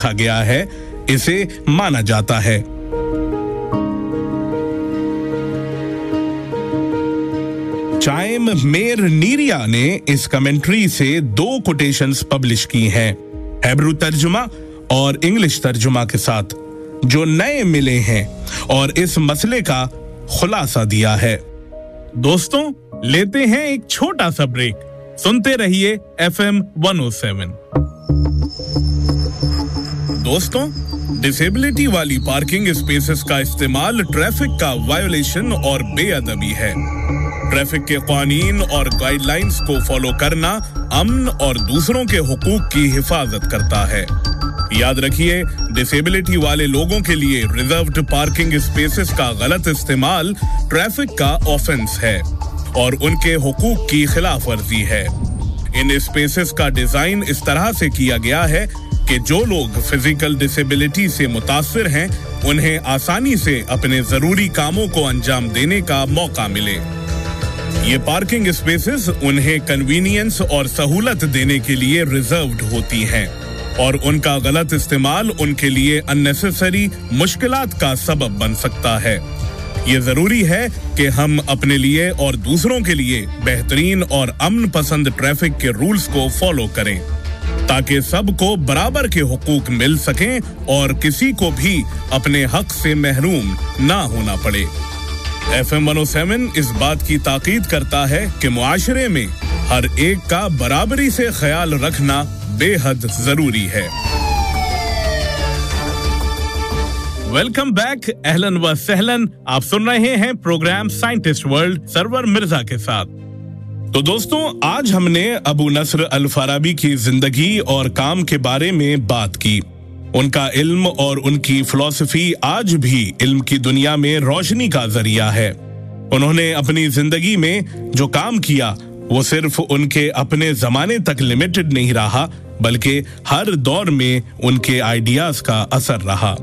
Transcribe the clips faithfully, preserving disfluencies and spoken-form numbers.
रखा गया है, इसे माना जाता है। चाइम मेर नीरिया ने इस कमेंट्री से दो कोटेशंस पब्लिश की हैं, हिब्रू तर्जुमा और इंग्लिश तर्जुमा के साथ, जो नए मिले हैं और इस मसले का खुलासा दिया है। दोस्तों, लेते हैं एक छोटा सा ब्रेक। सुनते रहिए एफएम वन ओ सेवन। दोस्तों, डिसेबिलिटी वाली पार्किंग स्पेसेस का इस्तेमाल ट्रैफिक का वायोलेशन और बेअदबी है। ट्रैफिक के कानून और गाइडलाइंस को फॉलो करना अमन और दूसरों के हुकूक की हिफाजत करता है। याद रखिए, डिसेबिलिटी वाले लोगों के लिए रिजर्व्ड पार्किंग स्पेसेस का गलत इस्तेमाल ट्रैफिक का ऑफेंस है और उनके हुकूक की खिलाफ वर्जी है। इन स्पेसेस का डिजाइन इस तरह से किया गया है कि जो लोग फिजिकल डिसेबिलिटी से मुतासिर हैं, उन्हें आसानी से अपने जरूरी कामों को अंजाम देने का मौका मिले। ये पार्किंग स्पेसेस उन्हें कन्वीनियंस और सहूलत देने के लिए रिजर्व्ड होती हैं और उनका गलत इस्तेमाल उनके लिए अननेसेसरी मुश्किलात का सबब बन सकता है। ये जरूरी है कि हम अपने लिए और दूसरों के लिए बेहतरीन और अमन पसंद ट्रैफिक के रूल्स को फॉलो करें, ताकि सबको बराबर के हुकूक मिल सकें और किसी को भी अपने हक से महरूम ना होना पड़े। एफएम वन ओ सेवन इस बात की ताकीद करता है कि मुआशरे में हर एक का बराबरी से ख्याल रखना बेहद जरूरी है। वेलकम बैक, अहलन व सहलन। आप सुन रहे हैं programme scientist world server Mirza के साथ। तो दोस्तों, आज हमने अबू नस्र अल फराबी की जिंदगी और काम के बारे में बात की। उनका इल्म और उनकी फिलॉसफी आज भी इल्म की दुनिया में रोशनी का जरिया है। उन्होंने अपनी जिंदगी में जो काम किया वो सिर्फ उनके अपने जमाने तक लिमिटेड नहीं रहा, बल्कि हर दौर में उनके आइडियाज का असर रहा।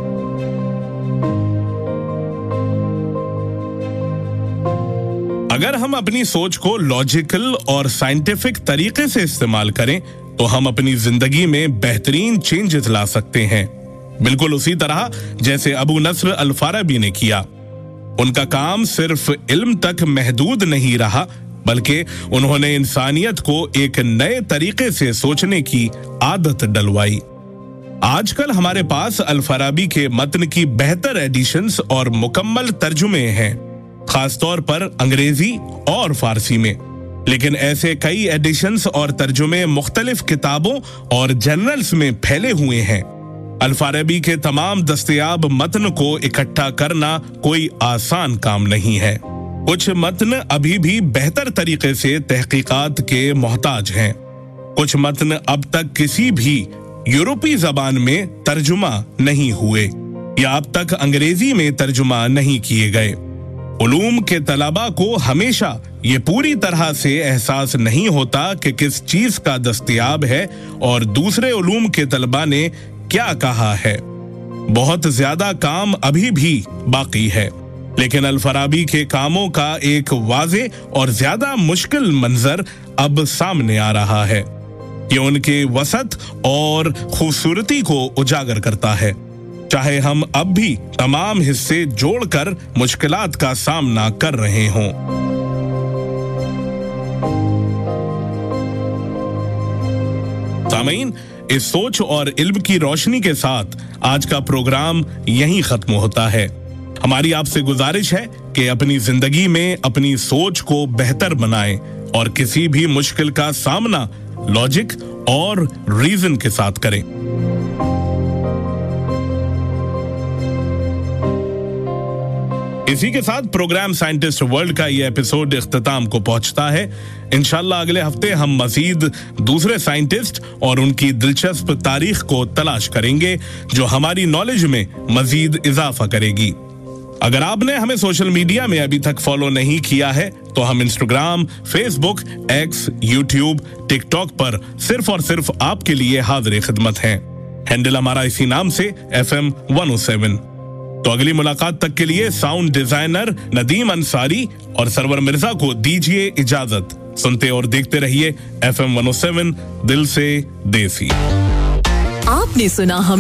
अगर हम अपनी सोच को लॉजिकल और साइंटिफिक तरीके से इस्तेमाल करें तो हम अपनी जिंदगी में बेहतरीन चेंजेस ला सकते हैं, बिल्कुल उसी तरह जैसे अबू नस्र अल फराबी ने किया। उनका काम सिर्फ इल्म तक महदूद नहीं रहा, बल्कि उन्होंने इंसानियत को एक नए तरीके से सोचने की आदत डलवाई। आजकल हमारे पास अल फराबी के मतन की बेहतर एडिशंस और मुकम्मल तर्जुमे हैं, खासतौर पर अंग्रेजी और फारसी में। लेकिन ऐसे कई एडिशंस और तर्जुमे मुख्तलिफ किताबों और जर्नल्स में फैले हुए हैं। अल फराबी के तमाम दस्तयाब मतन को इकट्ठा करना कोई आसान काम नहीं है। कुछ मतन अभी भी बेहतर तरीके से तहकीकात के मोहताज हैं। कुछ मतन अब तक किसी भी यूरोपीय जबान में तर्जुमा नहीं हुए या अब तक अंग्रेजी में तर्जुमा नहीं किए गए। उलूम के तलबा को हमेशा ये पूरी तरह से एहसास नहीं होता कि किस चीज का दस्तयाब है और दूसरे उलूम के तलबा ने क्या कहा है। बहुत ज्यादा काम अभी भी बाकी है, लेकिन अल फराबी के कामों का एक वाज़े और ज्यादा मुश्किल मंजर अब सामने आ रहा है। ये उनके वसत और खूबसूरती को उजागर करता है, चाहे हम अब भी तमाम हिस्से जोड़कर मुश्किलात का सामना कर रहे हों। सामीन, इस सोच और इल्म की रोशनी के साथ आज का प्रोग्राम यहीं खत्म होता है। हमारी आपसे गुजारिश है कि अपनी जिंदगी में अपनी सोच को बेहतर बनाएं और किसी भी मुश्किल का सामना लॉजिक और रीजन के साथ करें। इसी के साथ प्रोग्राम साइंटिस्ट वर्ल्ड का ये एपिसोड इख्तिताम को पहुंचता है। इंशाल्लाह अगले हफ्ते हम मजीद दूसरे साइंटिस्ट और उनकी दिलचस्प तारीख को तलाश करेंगे जो हमारी नॉलेज में मजीद इजाफा करेगी। अगर आपने हमें सोशल मीडिया में अभी तक फॉलो नहीं किया है तो हम Instagram, Facebook, x, YouTube, TikTok पर सिर्फ और सिर्फ आपके लिए हाजिर खिदमत हैं। हैंडल हमारा इसी नाम से F M one O seven. तो अगली मुलाकात तक के लिए साउंड डिजाइनर नदीम अंसारी और सरवर मिर्जा को दीजिए इजाजत। सुनते और देखते रहिए F M one O seven, दिल से देसी। आपने सुना हम